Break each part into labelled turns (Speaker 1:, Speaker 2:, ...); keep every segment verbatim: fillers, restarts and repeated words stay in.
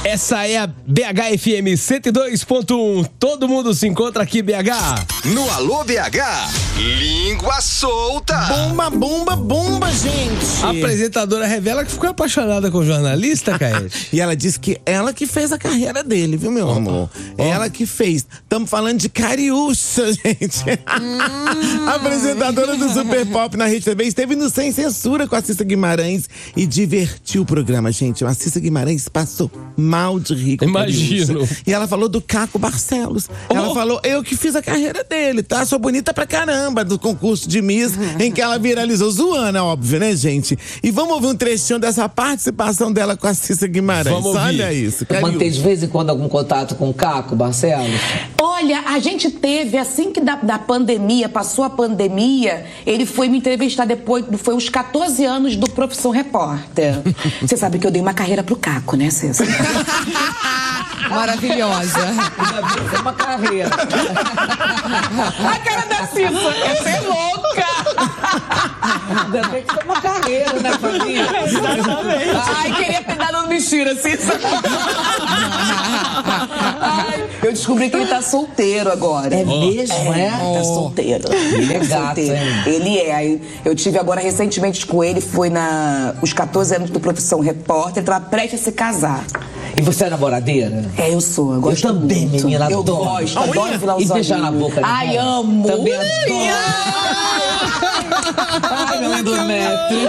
Speaker 1: Essa é a B H F M cento e dois ponto um. Todo mundo se encontra aqui, B H.
Speaker 2: No Alô B H, língua solta.
Speaker 3: Bomba, bomba, bomba, gente.
Speaker 1: A apresentadora revela que ficou apaixonada com o jornalista, Caete.
Speaker 3: E ela disse que ela que fez a carreira dele, viu, meu amor? Ela que fez. Estamos falando de Cariúcha, gente. Hum. A apresentadora do Super Pop na Rede T V esteve no Sem Censura com a Cissa Guimarães e divertiu o programa, gente. A Cissa Guimarães passou mal de rir com
Speaker 1: Imagino.
Speaker 3: Cariúcha. E ela falou do Caco Barcelos. Oh. Ela falou, eu que fiz a carreira dele, tá? Sou bonita pra caramba, do concurso de Miss, em que ela viralizou. Zoando, é óbvio, né, gente? E vamos ouvir um trechinho dessa participação dela com a Cissa Guimarães.
Speaker 1: Vamos ouvir.
Speaker 3: Olha isso.
Speaker 4: Mantém de vez em quando algum contato com o Caco Barcelos?
Speaker 5: Olha, a gente teve, assim que da, da pandemia, passou a pandemia, ele foi me entrevistar depois, foi uns catorze anos do Profissão Repórter. Você sabe que eu dei uma carreira pro Caco, né, César?
Speaker 6: Maravilhosa.
Speaker 4: É uma carreira.
Speaker 5: A cara da Cissa, essa é louca!
Speaker 4: Ainda bem que foi uma carreira, né, família?
Speaker 5: Exatamente. Ai, queria ter dado mentira, Cissa. Ai, eu descobri que ele tá solteiro agora.
Speaker 4: É mesmo, é?
Speaker 5: é? Tá solteiro.
Speaker 4: Ele é gato,
Speaker 5: solteiro.
Speaker 4: hein?
Speaker 5: Ele é. Eu tive agora recentemente com ele, foi na os catorze anos do Profissão Repórter, ele tava prestes a se casar.
Speaker 4: E você é namoradeira?
Speaker 5: É, eu sou. Eu, gosto
Speaker 4: eu também,
Speaker 5: muito.
Speaker 4: menina,
Speaker 5: eu
Speaker 4: adoro.
Speaker 5: gosto,
Speaker 4: Ah,
Speaker 5: adoro virar os
Speaker 4: E beijar na
Speaker 5: olhinhos.
Speaker 4: boca.
Speaker 5: Ai, amo.
Speaker 4: Também adoro. Ai, meu endométrio.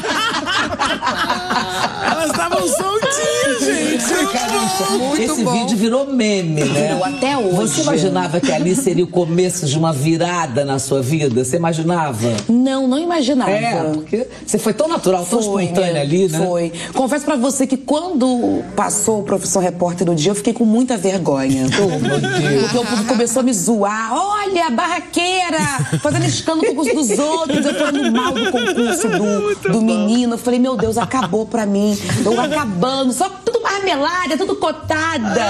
Speaker 3: Elas estavam soltinhas, gente.
Speaker 4: Muito Esse bom. Vídeo virou meme, né?
Speaker 5: Virou até hoje.
Speaker 4: Você imaginava que ali seria o começo de uma virada na sua vida? Você imaginava?
Speaker 5: Não, não imaginava.
Speaker 4: É, porque você foi tão natural, tão foi, espontânea é, ali, né?
Speaker 5: Foi. Confesso pra você que quando passou o Profissão Repórter no dia, eu fiquei com muita vergonha.
Speaker 4: Oh, meu Deus.
Speaker 5: Porque o povo começou a me zoar. Olha, barraqueira, fazendo escândalo no concurso dos outros. Eu falando mal do concurso do, do menino. Eu falei, meu Deus, acabou pra mim. Eu acabando, só tudo marmelada, tudo cotada.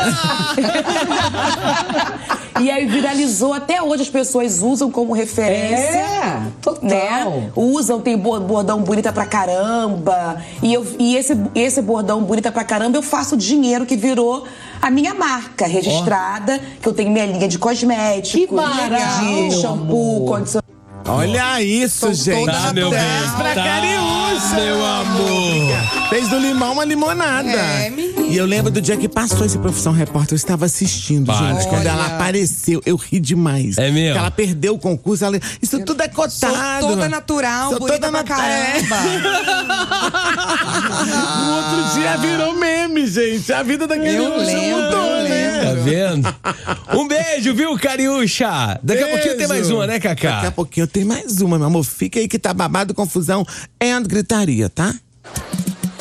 Speaker 5: E aí viralizou, até hoje as pessoas usam como referência.
Speaker 4: É, total.
Speaker 5: Né? Usam, tem bordão bonita pra caramba. E, eu, e esse, esse bordão bonita pra caramba eu faço dinheiro que virou a minha marca registrada, oh. que eu tenho minha linha de cosméticos,
Speaker 4: que barato,
Speaker 5: de shampoo, condicionador.
Speaker 3: Olha isso,
Speaker 5: Tô
Speaker 3: gente.
Speaker 1: Tá, meu bem.
Speaker 3: pra
Speaker 1: Tá,
Speaker 3: Cariúcha,
Speaker 1: meu amor.
Speaker 3: Fez do limão uma limonada.
Speaker 6: É, menina.
Speaker 3: E eu lembro do dia que passou esse Profissão Repórter, eu estava assistindo,
Speaker 1: Para.
Speaker 3: gente. Quando
Speaker 6: Olha.
Speaker 3: ela apareceu, eu ri demais.
Speaker 1: É mesmo?
Speaker 3: Porque ela perdeu o concurso. Ela... Isso tudo é
Speaker 6: Sou
Speaker 3: cotado.
Speaker 6: toda natural,
Speaker 3: Sou
Speaker 6: bonita
Speaker 3: toda
Speaker 6: pra
Speaker 3: nat-
Speaker 6: caramba.
Speaker 3: No outro dia virou meme, gente. A vida daquele
Speaker 6: Eu
Speaker 3: Cariúcha
Speaker 6: lembro,
Speaker 3: mudou,
Speaker 6: eu
Speaker 3: né?
Speaker 1: Tá vendo? Um beijo, viu, Cariúcha? Daqui a pouquinho tem mais uma, né, Cacá?
Speaker 3: Daqui a pouquinho tem mais uma, meu amor. Fica aí que tá babado, confusão e gritaria, tá?